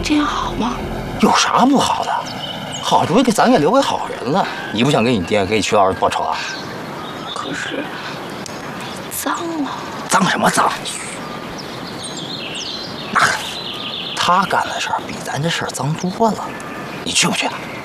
这样好吗？ 有啥不好的？好主意给咱也留给好人了。你不想给你爹给你娶的儿子报仇啊？ 可是脏了。 脏什么脏？那他干的事儿比咱这事儿脏多了。你去不去？